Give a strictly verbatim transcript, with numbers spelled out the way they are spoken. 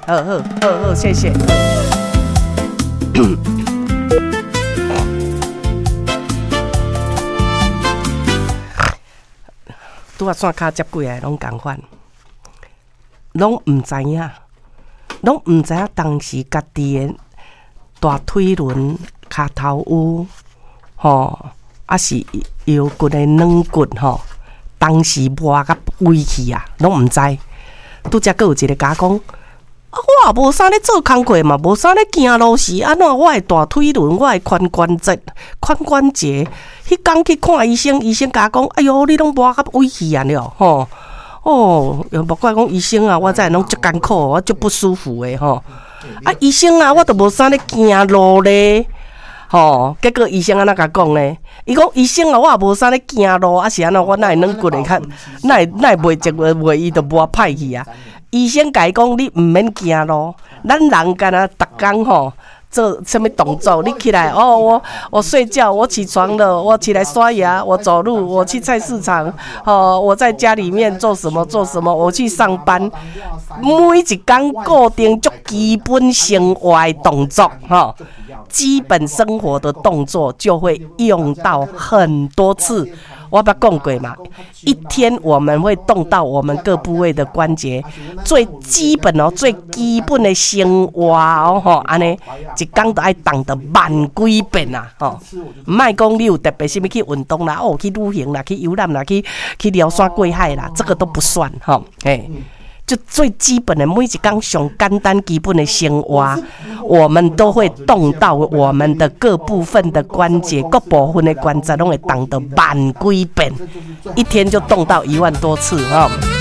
好好好好，谢谢。拄啊线骹接过来拢共款，拢毋知影，拢毋知影当时家己的大腿轮、骹头有吼，啊是腰骨的软骨吼，当时磨甲歪去啊，拢毋知。拄则阁有一个甲讲。啊，我也无啥咧做工课嘛，无啥咧行路时，安怎我的大腿轮、我的髋关节、髋关节，迄工去看医生，医生甲我讲，哎哟，你拢磨甲歪去啊了，吼，哦，又莫怪讲医生啊，我知拢足艰苦，我足不舒服的吼。啊，医生啊，我都无啥咧行路咧，吼，结果医生安怎甲讲咧？伊讲医生啊，我也无啥咧行路，啊是安怎我哪会软骨会较，哪会哪会袂直袂袂伊就磨歹去啊？医生甲伊讲，你毋免行路，咱人干那逐工吼做什么动作？你起来哦，我我睡觉，我起床了，我起来刷牙，我走路，我去菜市场，哦，我在家里面做什么做什么，我去上班，每一工固定足基本生活的动作，哈，基本生活的动作就会用到很多次。我捌讲过嘛，一天我们会动到我们各部位的关节，最基本哦，最基本的生活哦，吼，安尼一工都爱动到万几遍啊，吼，唔卖讲你有特别什么去运动啦，哦，去旅行啦，去游览啦，去去撩山过海啦，这个都不算，吼，哎。就最基本的每一工上简单基本的生活，我们都会动到我们的各部分的关节，各部分的关节拢会动到万几遍，一天就动到一万多次哈。